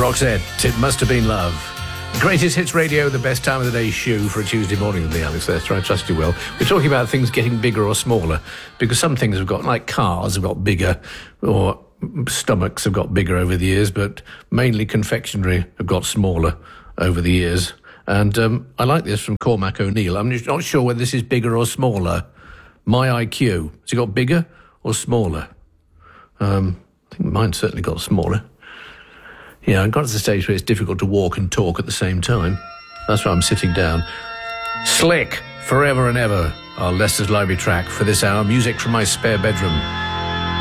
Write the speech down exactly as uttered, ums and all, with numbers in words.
Roxette, It Must Have Been Love. Greatest Hits Radio, the best time of the day shoe for a Tuesday morning with me, Alex Lester. I trust you will. We're talking about things getting bigger or smaller, because some things have got, like cars have got bigger, or stomachs have got bigger over the years, but mainly confectionery have got smaller over the years. And um, I like this from Cormac O'Neill. I'm just not sure whether this is bigger or smaller. My I Q, has it got bigger or smaller? Um, I think mine certainly got smaller. Yeah, I got to the stage where it's difficult to walk and talk at the same time. That's why I'm sitting down. Slick, Forever and Ever, our Leicester's Library track for this hour. Music from my spare bedroom.